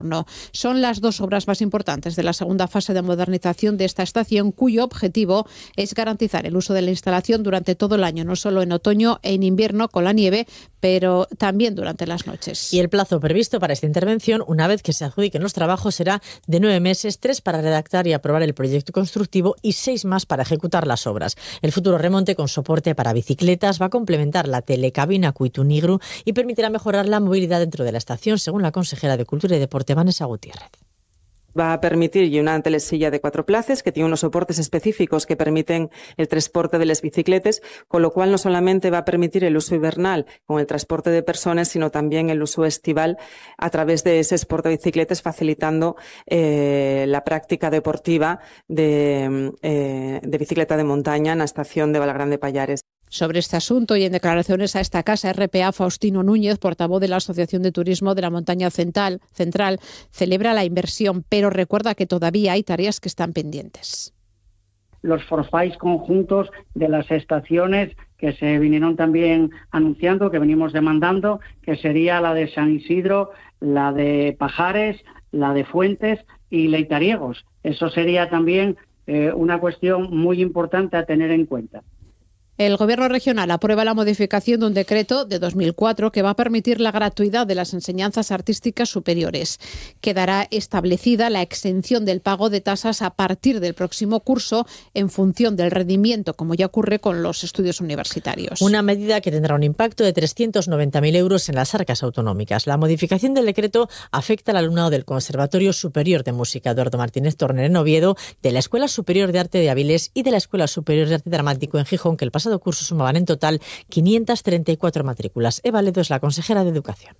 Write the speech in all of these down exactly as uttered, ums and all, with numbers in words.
No. Son las dos obras más importantes de la segunda fase de modernización de esta estación, cuyo objetivo es garantizar el uso de la instalación durante todo el año, no solo en otoño e en invierno con la nieve, pero también durante las noches. Y el plazo previsto para esta intervención, una vez que se adjudiquen los trabajos, será de nueve meses, tres para redactar y aprobar el proyecto constructivo y seis más para ejecutar las obras. El futuro remonte con soporte para bicicletas va a complementar la telecabina Cuitu-Nigru y permitirá mejorar la movilidad dentro de la estación, según la consejera de Cultura y Deporte, Vanessa Gutiérrez. Va a permitir una telesilla de cuatro plazas que tiene unos soportes específicos que permiten el transporte de las bicicletas, con lo cual no solamente va a permitir el uso invernal con el transporte de personas, sino también el uso estival a través de ese transporte de bicicletas, facilitando eh, la práctica deportiva de, eh, de bicicleta de montaña en la estación de Valagrande Pallares. Sobre este asunto y en declaraciones a esta casa, R P A, Faustino Núñez, portavoz de la Asociación de Turismo de la Montaña Central, Central, celebra la inversión, pero recuerda que todavía hay tareas que están pendientes. Los forfaits conjuntos de las estaciones que se vinieron también anunciando, que venimos demandando, que sería la de San Isidro, la de Pajares, la de Fuentes y Leitariegos. Eso sería también eh, una cuestión muy importante a tener en cuenta. El Gobierno regional aprueba la modificación de un decreto de dos mil cuatro que va a permitir la gratuidad de las enseñanzas artísticas superiores. Quedará establecida la exención del pago de tasas a partir del próximo curso en función del rendimiento, como ya ocurre con los estudios universitarios. Una medida que tendrá un impacto de trescientos noventa mil euros en las arcas autonómicas. La modificación del decreto afecta al alumnado del Conservatorio Superior de Música Eduardo Martínez Torner en Oviedo, de la Escuela Superior de Arte de Avilés y de la Escuela Superior de Arte Dramático en Gijón, que el pasado curso sumaban en total quinientas treinta y cuatro matrículas. Eva Ledo es la consejera de Educación.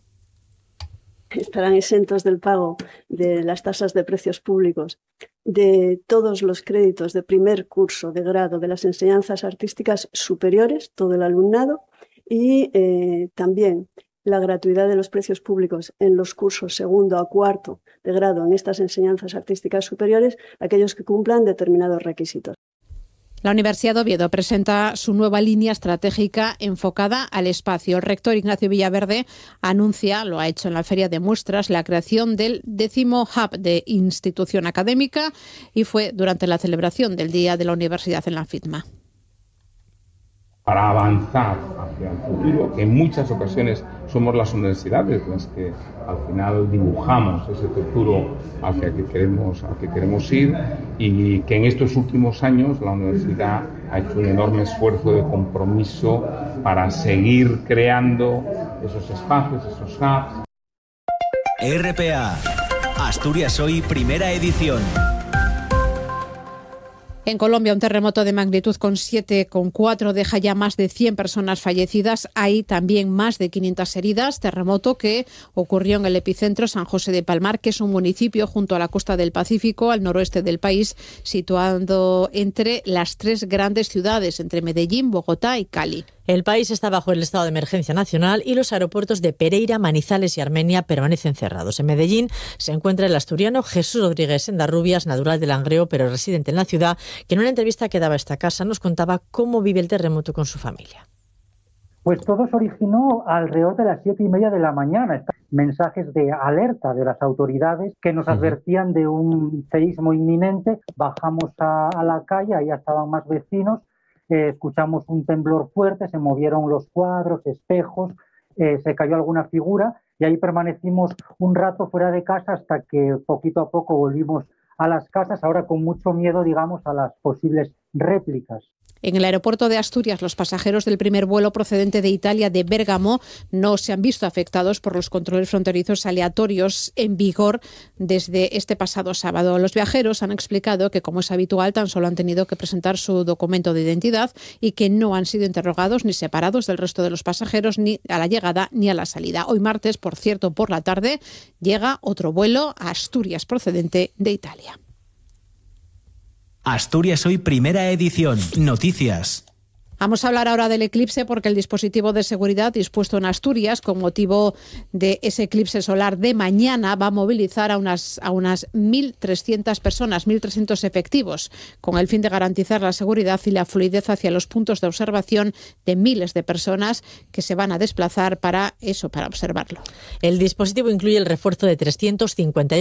Estarán exentos del pago de las tasas de precios públicos de todos los créditos de primer curso de grado de las enseñanzas artísticas superiores, todo el alumnado, y eh, también la gratuidad de los precios públicos en los cursos segundo a cuarto de grado en estas enseñanzas artísticas superiores, aquellos que cumplan determinados requisitos. La Universidad de Oviedo presenta su nueva línea estratégica enfocada al espacio. El rector Ignacio Villaverde anuncia, lo ha hecho en la Feria de Muestras, la creación del décimo hub de institución académica y fue durante la celebración del Día de la Universidad en la FITMA. Para avanzar hacia el futuro, que en muchas ocasiones somos las universidades las que al final dibujamos ese futuro hacia el que queremos, al que queremos ir, y que en estos últimos años la universidad ha hecho un enorme esfuerzo de compromiso para seguir creando esos espacios, esos hubs. R P A, Asturias Hoy, primera edición. En Colombia, un terremoto de magnitud con siete coma cuatro deja ya más de cien personas fallecidas. Hay también más de quinientas heridas. Terremoto que ocurrió en el epicentro San José de Palmar, que es un municipio junto a la costa del Pacífico, al noroeste del país, situado entre las tres grandes ciudades, entre Medellín, Bogotá y Cali. El país está bajo el estado de emergencia nacional y los aeropuertos de Pereira, Manizales y Armenia permanecen cerrados. En Medellín se encuentra el asturiano Jesús Rodríguez Sendarrubias, natural de Langreo, pero residente en la ciudad, que en una entrevista que daba a esta casa nos contaba cómo vive el terremoto con su familia. Pues todo se originó alrededor de las siete y media de la mañana. Mensajes de alerta de las autoridades que nos advertían de un seísmo inminente. Bajamos a, a la calle, ahí estaban más vecinos. Eh, escuchamos un temblor fuerte, se movieron los cuadros, espejos, eh, se cayó alguna figura y ahí permanecimos un rato fuera de casa hasta que poquito a poco volvimos a las casas, ahora con mucho miedo, digamos, a las posibles réplicas. En el aeropuerto de Asturias, los pasajeros del primer vuelo procedente de Italia de Bérgamo no se han visto afectados por los controles fronterizos aleatorios en vigor desde este pasado sábado. Los viajeros han explicado que, como es habitual, tan solo han tenido que presentar su documento de identidad y que no han sido interrogados ni separados del resto de los pasajeros ni a la llegada ni a la salida. Hoy martes, por cierto, por la tarde, llega otro vuelo a Asturias procedente de Italia. Asturias Hoy, primera edición. Noticias. Vamos a hablar ahora del eclipse porque el dispositivo de seguridad dispuesto en Asturias con motivo de ese eclipse solar de mañana va a movilizar a unas, a unas mil trescientas personas, mil trescientos efectivos, con el fin de garantizar la seguridad y la fluidez hacia los puntos de observación de miles de personas que se van a desplazar para eso, para observarlo. El dispositivo incluye el refuerzo de trescientos cincuenta y